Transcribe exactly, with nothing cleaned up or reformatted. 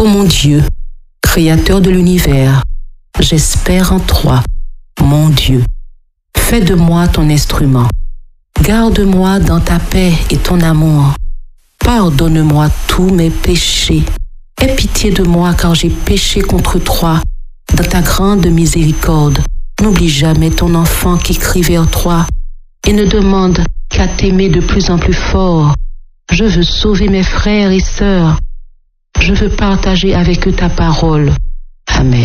Ô mon Dieu, Créateur de l'univers, j'espère en toi, mon Dieu. Fais de moi ton instrument. Garde-moi dans ta paix et ton amour. Pardonne-moi tous mes péchés. Aie pitié de moi car j'ai péché contre toi. Dans ta grande miséricorde, n'oublie jamais ton enfant qui crie vers toi et ne demande qu'à t'aimer de plus en plus fort. Je veux sauver mes frères et sœurs. Je veux partager avec eux ta parole. Amen.